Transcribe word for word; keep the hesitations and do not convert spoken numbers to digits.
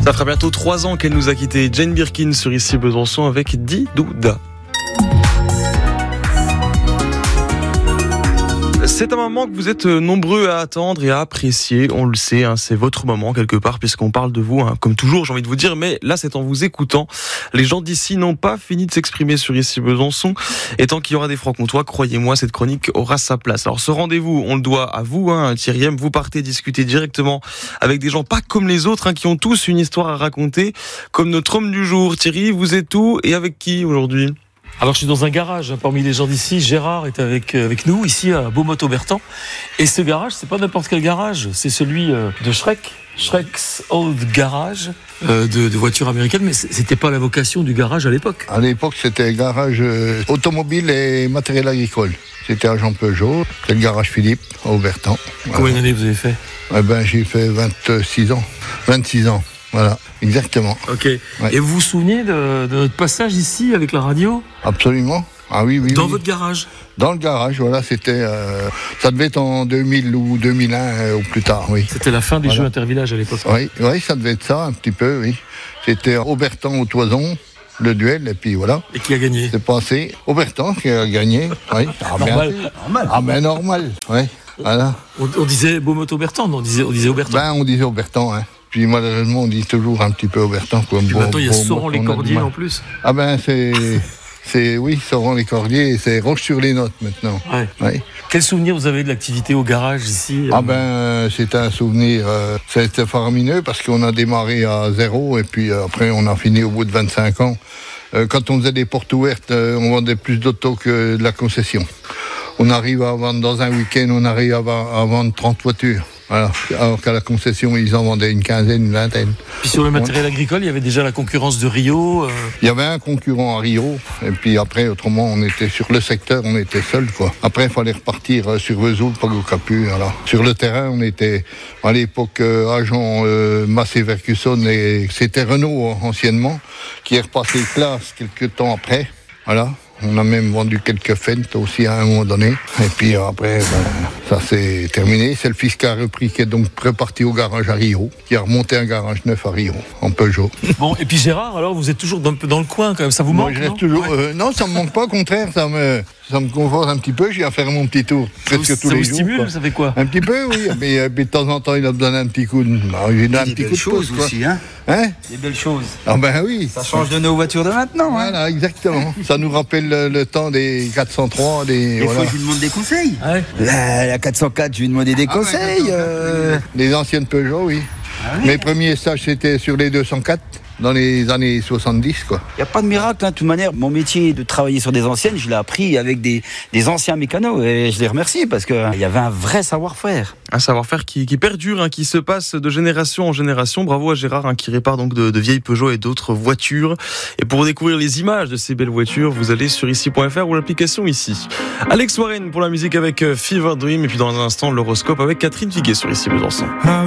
Ça fera bientôt trois ans qu'elle nous a quittés. Jane Birkin sur Ici Besançon avec Didouda. C'est un moment que vous êtes nombreux à attendre et à apprécier, on le sait, hein, c'est votre moment quelque part puisqu'on parle de vous, hein, comme toujours j'ai envie de vous dire, mais là c'est en vous écoutant. Les gens d'ici n'ont pas fini de s'exprimer sur Ici Besançon et tant qu'il y aura des francs-comtois, croyez-moi, cette chronique aura sa place. Alors ce rendez-vous, on le doit à vous, hein, Thierry M, vous partez discuter directement avec des gens pas comme les autres, hein, qui ont tous une histoire à raconter, comme notre homme du jour. Thierry, vous êtes où et avec qui aujourd'hui ? Alors je suis dans un garage, hein, parmi les gens d'ici. Gérard est avec avec nous ici à Beaumont-Aubertan. Et ce garage, c'est pas n'importe quel garage, c'est celui euh, de Shrek, Shrek's Old Garage euh, de, de voitures américaines. Mais c'était pas la vocation du garage à l'époque. À l'époque, c'était un garage euh, automobile et matériel agricole. C'était à Jean Peugeot, c'était le garage Philippe à Aubertan. Combien voilà. d'années vous avez fait ? Eh ben, j'ai fait vingt-six ans. vingt-six ans. Voilà, exactement. Ok. Ouais. Et vous vous souvenez de, de notre passage ici avec la radio ? Absolument. Ah oui, oui. Dans oui. votre garage ? Dans le garage, voilà, c'était. Euh, ça devait être en deux mille ou deux mille un euh, ou plus tard, oui. C'était la fin des voilà. Jeux intervillages à l'époque. Oui, oui, ça devait être ça, un petit peu, oui. C'était Aubertan au Toison, le duel, et puis voilà. Et qui a gagné ? C'est passé. Aubertan qui a gagné, oui. Ah, normal. Bien, normal. Ah ben normal, oui. Voilà. On, on disait Beaumont-Aubertan, on disait, on disait Aubertan. Ben, on disait Aubertan, hein. Puis malheureusement, on dit toujours un petit peu Aubertan. Quoi. Puis bon, maintenant, il y a bon, Sauron-les-Cordiers en plus. Ah ben, c'est... c'est oui, Sauron-les-Cordiers, c'est Roche-sur-les-Notes maintenant. Ouais. Ouais. Quel souvenir vous avez de l'activité au garage ici ? Ah ben, c'est un souvenir, euh, c'était faramineux parce qu'on a démarré à zéro et puis euh, après, on a fini au bout de vingt-cinq ans. Euh, quand on faisait des portes ouvertes, euh, on vendait plus d'autos que de la concession. On arrive à vendre, dans un week-end, on arrive à, à vendre trente voitures. Voilà. Alors qu'à la concession, ils en vendaient une quinzaine, une vingtaine. Puis sur le matériel agricole, il y avait déjà la concurrence de Rio. Euh... Il y avait un concurrent à Rio, et puis après, autrement, on était sur le secteur, on était seul, quoi. Après, il fallait repartir sur Vesoul, Pago-Capu, voilà. Sur le terrain, on était, à l'époque, euh, agent euh, Massé-Ferguson, et c'était Renault, anciennement, qui est repassé classe quelques temps après, voilà. On a même vendu quelques Fendt aussi à un moment donné. Et puis après, ben, ça s'est terminé. C'est le fils qui a repris, qui est donc reparti au garage à Rio, qui a remonté un garage neuf à Rio, en Peugeot. Bon, et puis Gérard, alors vous êtes toujours un peu dans le coin quand même, ça vous manque? Moi, je non, toujours, ouais. euh, non, ça me manque pas, au contraire, ça me, ça me conforte un petit peu. J'ai à faire mon petit tour presque ça tous vous les stimule, jours. Quoi. Ça fait quoi? Un petit peu, oui. Mais, mais de temps en temps, il a besoin d'un petit coup de, bah, j'ai un des petit belles coup de choses pouce, aussi, hein. Hein? Des belles choses. Ah ben oui. Ça change de nos voitures de maintenant. Voilà, hein. exactement. Ça nous rappelle le, le temps des quatre cent trois, des. Des voilà. fois, je lui demande des conseils. Ah ouais. La, la quatre cent quatre, je lui ai demandé des Ah conseils. ouais, euh... Les anciennes Peugeot, oui. Ah ouais. Mes premiers stages, c'était sur les deux cent quatre, dans les années soixante-dix, quoi. Il n'y a pas de miracle, hein. De toute manière, mon métier de travailler sur des anciennes, je l'ai appris avec des, des anciens mécanos et je les remercie parce qu'il y avait un vrai savoir-faire. Un savoir-faire qui, qui perdure, hein, qui se passe de génération en génération. Bravo à Gérard, hein, qui répare donc de, de vieilles Peugeot et d'autres voitures. Et pour découvrir les images de ces belles voitures, vous allez sur ici point f r ou l'application Ici. Alex Warren pour la musique avec Fever Dream et puis dans un instant l'horoscope avec Catherine Figuet sur Ici Besançon.